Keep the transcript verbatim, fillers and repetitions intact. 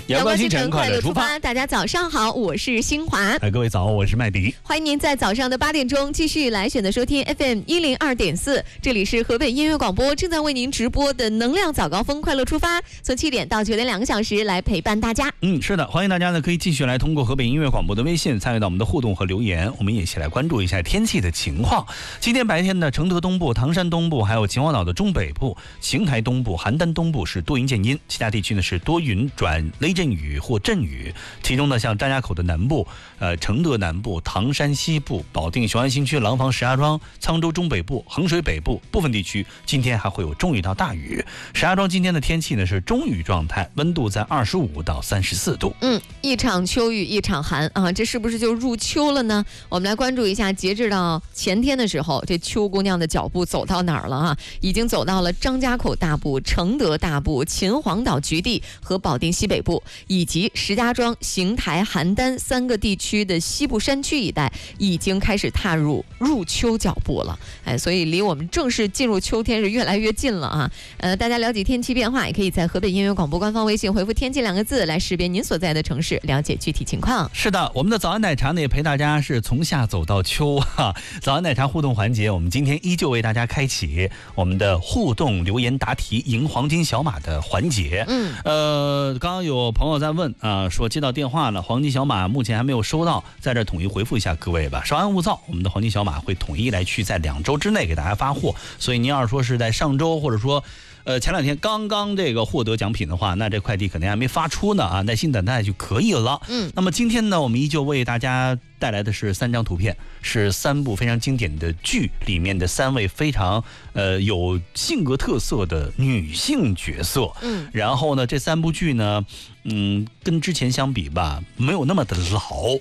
阳光星辰，快乐出发。 大家早上好，我是新华。 哎，各位早，我是麦迪。 欢迎您在早上的八点钟继续来选择收听 F M 一零二点四，这里是河北音乐广播正在为您直播的能量早高峰，快乐出发，从七点到九点两个小时来陪伴大家。 嗯，是的，欢迎大家呢可以继续来通过河北音乐广播的微信参与到我们的互动和留言，我们也一起来关注一下天气的情况。今天白天的承德东部、唐山东部，还有秦皇岛的中北部、邢台东部、邯郸东部是多云见阴，其他地区呢是多云转雷阵雨或阵雨。其中呢，像张家口的南部、呃承德南部、唐山西部、保定雄安新区、廊坊、石家庄、沧州中北部、衡水北部部分地区，今天还会有中雨到大雨。石家庄今天的天气呢是中雨状态，温度在二十五到三十四度。 嗯，一场秋雨一场寒啊，这是不是就入秋了呢？我们来关注一下，截至到前天的时候，这秋姑娘的脚步走到哪儿了啊？已经走到了张家口大部、承德大部、秦皇岛局地和保定西北部，以及石家庄、邢台、邯郸三个地区的西部山区一带，已经开始踏入入秋脚步了。哎，所以离我们正式进入秋天是越来越近了啊！呃，大家了解天气变化，也可以在河北音乐广播官方微信回复“天气”两个字来识别您所在的城市，了解具体情况。 是的，我们的早安奶茶呢也陪大家是从夏走到秋哈。早安奶茶互动环节，我们今天依旧为大家开启我们的互动留言答题赢黄金小马的环节。 嗯， 呃，刚刚有朋友在问啊、呃，说接到电话了，黄金小马目前还没有收到，在这统一回复一下各位吧，稍安勿躁，我们的黄金小马会统一来去在两周之内给大家发货，所以您要是说是在上周或者说呃，前两天刚刚这个获得奖品的话，那这快递肯定还没发出呢啊，耐心等待就可以了。 嗯， 那么今天呢，我们依旧为大家带来的是三张图片，是三部非常经典的剧里面的三位非常呃有性格特色的女性角色。 嗯， 然后呢，这三部剧呢，嗯，跟之前相比吧，没有那么的老，